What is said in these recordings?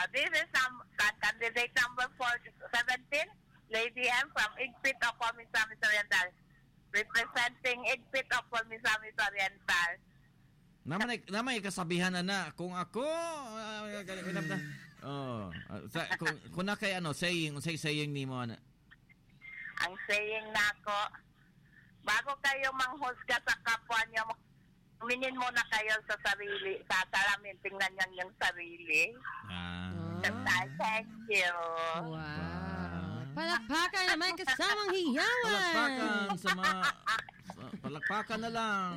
This is candidate number 417, Lady M from Igpit of Misamis Oriental. Representing Igpit of Misamis Oriental. Namay kasabihan na kung ako kung na kay saying nimo ana. Ang saying nako, bago kayo manghusga sa kapwa niyo, uminin muna kayo sa sarili, sa salamin, tingnan niyo yung sarili. Thank you. Wow. Palakpakan naman kasamang hiyawan. Palakpakan sa mga palakpakan na lang.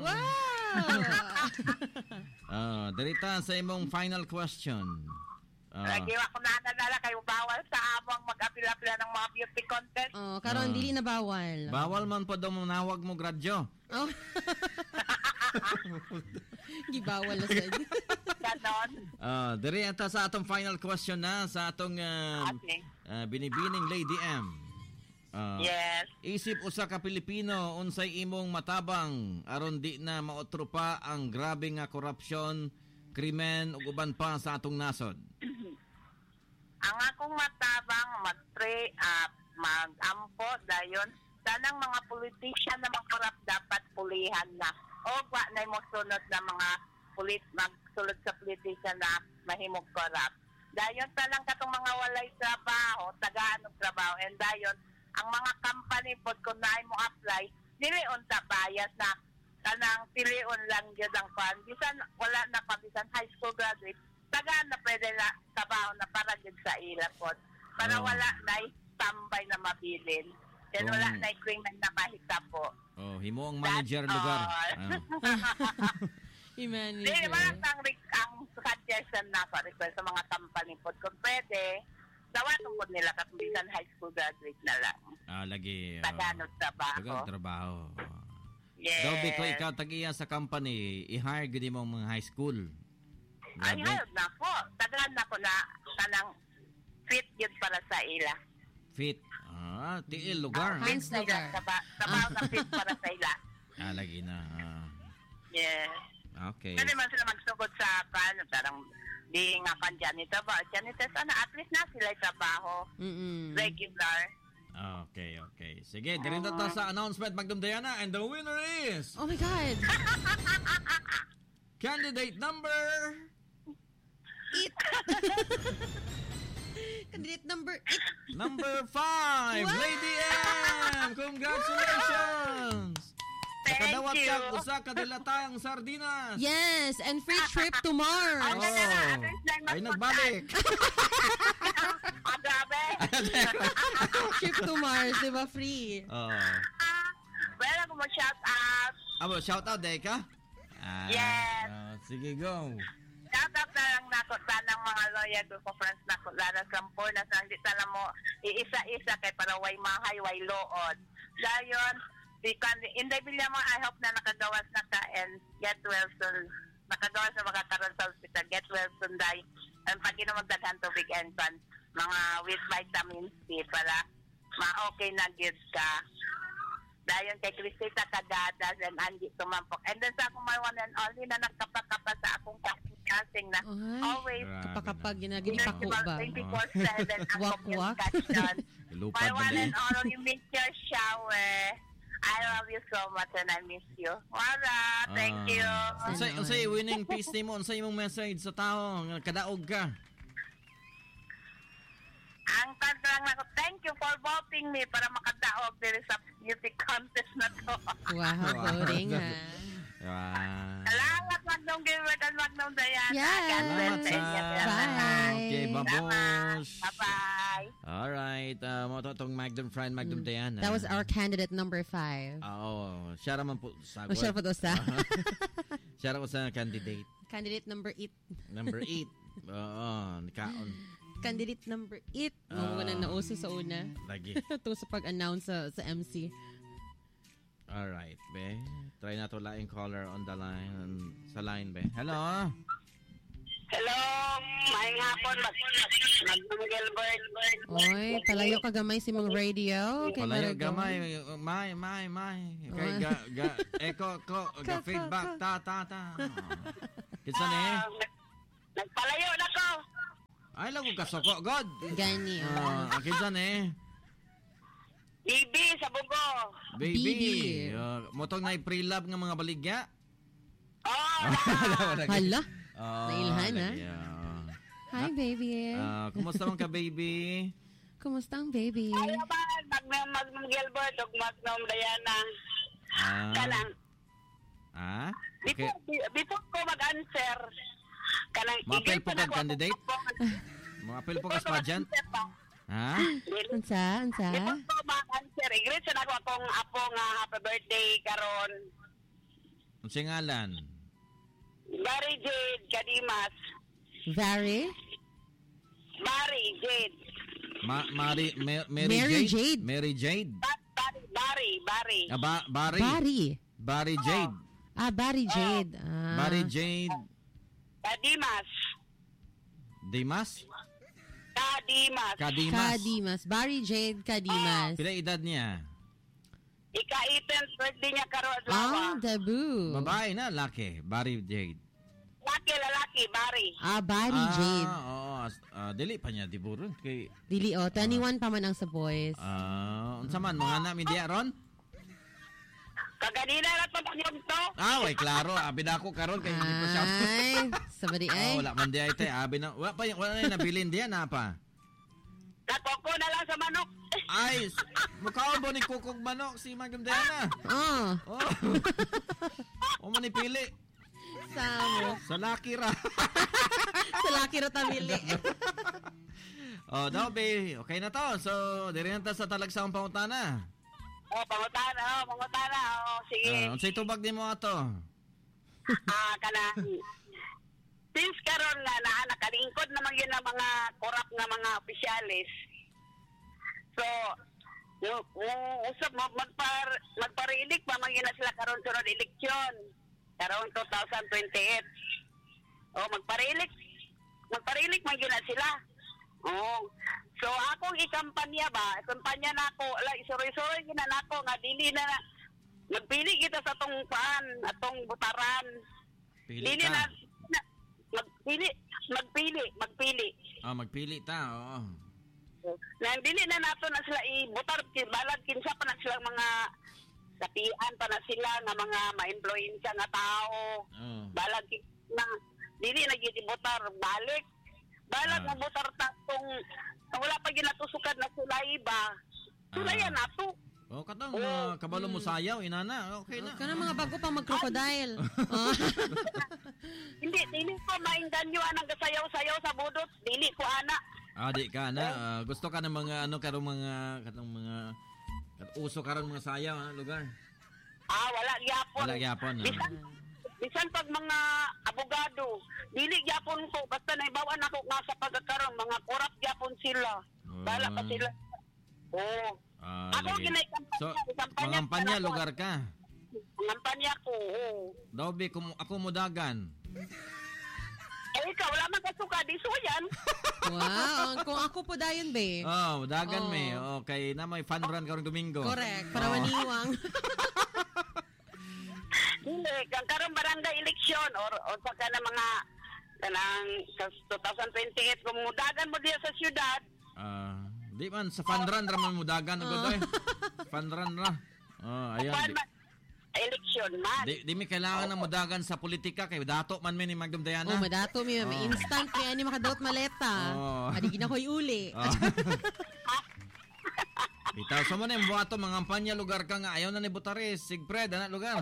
Wow. Dirita sa imong final question. Lagi ako naanala kayo bawal sa among mag-apila-apila ng mga beauty contest. Karon dili na bawal. Bawal man po daw manawag mo gradyo. Gibawal na sa inyo. Ganon. Diri ata sa atong final question na sa atong binibining Lady M. Yes. Isip usa ka Pilipino unsay imong matabang aron di na maotropa ang grabe nga korupsyon, krimen ug uban pa sa atong nasod. Ang akong matabang mag-ampo dayon tanang mga politician na mga dapat pulihan na. O wa na mo sunod na mga magsulod sa politician na mahimog corrupt. Dayon talang katong mga walay trabaho, tagaan og trabaho, and dayon ang mga company pod kung naay mo apply, dili unta bias na kanang pilion lang gyud ang fan. Bisan wala na pa bisan high school graduate, tagaan na pwede na trabaho na para gyud sa ila pod. Para wala na tambay na mabilin. Then wala na krimen na mahita po. Himo ang manager lugar. Manager. Di ba ang suggestion na sa request sa mga company pod kung pwede, dawaton po nila katulisan high school graduate na lang. Lagi. Taganod trabaho. Yes. Daw ko ikaw tagiya sa company, i-hire gud mo mga high school. Ay, hayod na po. Tagaan na ko na kanang fit yun para sa ila. Fit. Tiil lugar. Hans lugar. Trabaho na fit para sa ila. Lagi na. Yes. Okay. Pwede man sila magsugod sa parang di nga kan janitor ba? Janitor sana at least na sila trabaho. Regular. Okay. Sige, dirinta ta sa announcement, Magdum Diana, and the winner is... Oh my God! Candidate number... Candidate number 8. Number 5, Wow! Lady M! Congratulations! Nakadawat ka usa ka dilatang sardinas. Yes, and free trip to Mars. Ay nagbalik. Grabe. Trip to Mars, di ba free? Well, ako mo shout out. Shout out day ka? Yes. Sige, go. Shout out na lang nako tanang mga lawyer group of friends nako lara sampor na sa hindi tala mo iisa-isa kay para way mahay way lood. Dayon Inday bilya mo, I hope na nakagawas na ka and get well soon. Nakagawas na makakaroon sa hospital. Get well soon, day. And pag magdaghan tubig and pan, mga with vitamin C para ma-okay na good ka. Dayon kay Crisita Cagadas and Angie Tumampok. And then sa akong my one and only na nagkapakapa sa akong casting na always kapag ginagipako ba? 24/7 ang communication. My one and only Mr. Shower. I love you so much and I miss you. Wala, thank you. Unsay winning piece nimo, unsay imong message sa tao nga kadaog ka? Ang tanang nako, thank you for voting me para makadaog diri sa beauty contest na to. Wow, voting ha. Salamat Magdong Gilbert and Magdong Diana. Yes. Bye. Okay, babush. Bye-bye. Alright, mo to tong Magdom friend, Magdom Diana. That was our candidate number 5. Siya raman po sagot. Siya po to sa. Siya raman sa candidate. Candidate number 8. Number 8. Nikaon. Candidate number 8. Muna nauso sa una. Lagi. Ito sa pag-announce sa MC. Alright, be. Try na to laing caller on the line. Sa line, be. Hello? Hello, maayong hapon, Magdong Gilbert. Oy, palayo ka gamay si mong radio. Palayo gamay. May. Kay eko, feedback. Ta. Kitsa ni? Nagpalayo na ko. Ay, Ay, lago ka soko, God. Gani. Akin dyan eh. Bibi sa Bugo. Baby. Bibi. Motong na pre-love ng mga baligya. Oh, Hala. Oh, Nailhan, ha? Hi, baby. Kumusta man ka, baby? Kumusta ang baby? Ayaw ba, Magnum Gilbert o Magnum Diana. Kanang, Okay. before ko mag-answer, kanang, Mapel po kang candidate? Mapel po ka pageant? Ha? Unsa? Before ko mag-answer, i-greet sa ako akong apo nga happy birthday karon. Ang singalan? Barry Jade Kadimas. Very? Barry Jade. Mary Mary Jade. Mary Jade. Barry. Barry. Barry. Barry Jade. Barry Jade. Barry Jade. Kadimas. Dimas? Kadimas. Kadimas. Barry Jade Kadimas. Pila edad niya? Ika-18 birthday niya karon adlaw. Debut. Babae na, laki. Barry Jade. Lalaki, Barry. Barry Jade. Dili pa niya diburon kay Dili, 21 pa man ang sa boys. unsa man mga na media ron? Kaganina na ito to. Way klaro, abi na ako karon kay hindi pa siya. Ay, sabadi ay. Wala man di ay tay, abi na. Wala na nabilin diyan na pa. Katoko na lang sa manok. Ay, mukhaon mo ni kukog manok si Magam Diana. Oh. O manipili. Samo. Sa laki ra. Sa laki ra tamili. Daw be, okay na to. So, diri na ta sa talagsaong pangutana. Pangutana. Sige. Unsay tubag nimo ato? Kanang since karon nga nakalingkod naman yun ang mga korap nga mga opisyalis. So, usap magparilik pa man yun na sila karon sunod eleksyon. Karon 2028. Magparilik man yun na sila. So, akong ikampanya na ako, isuroy-suroy gina na ako, nga dili na, magpili kita sa atong butaran. Pili Dili ka. na, magpili. Magpili ta, oo. Nang dili na nato na sila ibutar, balag kinsa pa na silang mga sapian pa na sila nga mga ma-influensya nga tao. Balag na dili na gyud ibutar balik. Balag mo butar ta kung wala pa ginatusukan na sulay ba. Sulayan nato. Katang kabalo mo sayaw inana, okay na. Kana mga bago pa mag-crocodile. Dili ko mainganyo anang gasayaw-sayaw sa budot. Dili ko ana. Di ka na. Gusto ka ng mga karong mga uso karon mga sayaw lugar. Wala gyapon. Wala gyapon. Bisan pag mga abogado, dili gyapon ko basta naibawan ako nga sa pagkakaroon mga korap gyapon sila. Bala pa sila. Ako So, kampanya lugar ka. Kampanya ko. Daw be ako mudagan. Ikaw wala man kasuka di so yan. Wow, kung ako po dayon be. Mudagan me. Okay, na may fun run karong Domingo. Correct, para maniwang. Dili, karong barangay eleksyon or sa kana mga kanang sa 2028 kung mudagan mo diya sa syudad. Di man sa fun run raman mudagan ugod eh. Fun run ra. Ayan. Eleksyon man. Di mi kailangan ng mudagan sa politika kay dato man ni Magdum Diana. Madato mi instant mi ani makadaot maleta. Adi ginakoy uli. Bitaw sa mo na yung buhato mga kampanya lugar ka nga ayaw na ni Butares, Sigfred, ana lugar.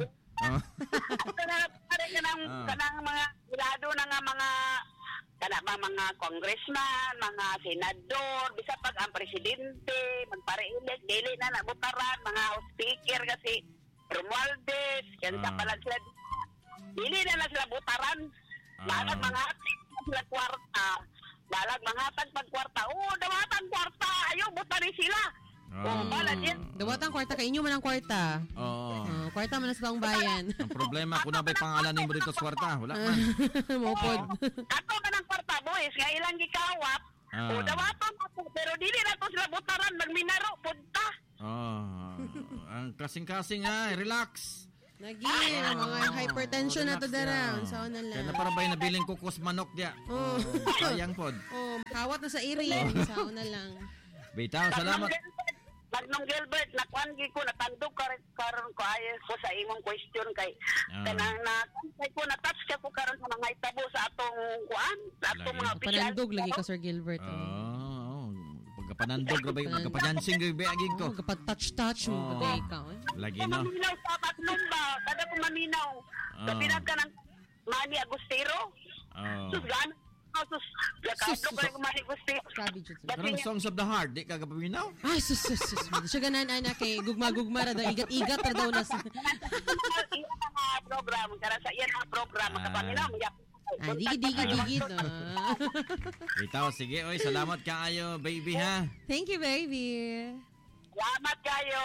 Kanang mga ilado na nga mga congressman, mga senador, bisa pag ang presidente, magpare-elect, dili na nabutaran, mga house speaker kasi Romualdez, kaya pala sila, dili na sila butaran, balag mga ating sila kwarta, balag mga atag pagkwarta, dawatan kwarta, ayaw butarin sila. Balag yan. Dawatan kwarta, kainyo man ang kwarta. Kwarta man na sa taong bayan. Ang problema, kung nabay pangalan ni Moritos kwarta, wala man. Mopod. Ato ka ng kwarta, boys, nga ilang gikawap, dawatan ako, pero dili na to sila butaran, magminaro, punta. Ang kasing-kasing ha, relax. Lagi, mga hypertension na to dara. Unsa na lang. Kaya na para ba'y nabiling kukos manok diya? Oh. Sayang pod. Oh, kawat na sa iri. Unsa na lang. Bitaw, salamat. Magnong Gilbert, nakuangi ko, natandog karon ko ayon ko sa imong question kay kanang kay ko natouch ka ko karon sa mga itabo sa atong kuan, sa atong mga opisyal. Panandog lagi ka Sir Gilbert. Pagkapanandog rabay, pagkapanyansing rabay agig ko. Kapag-touch mo, bagay ikaw. Lagi Kung no. maminaw sa batlong ba, kada ko maminaw. Kapinag ka ng Manny Agustero. Sus, gano'n. Sus, lakado ka yung Manny Agustero. Sabi dyan. Karong Songs of the Heart, di ka kapaminaw? Ay, sus. Siya ganan, anak, kay gugma-gugma, igat-igat, daw na sa... Iyan ang program, kaya sa iyan ang program, kapaminaw, mayak. Digid. Bitaw, sige, oy, salamat kaayo, baby ha. Thank you, baby. Salamat kayo.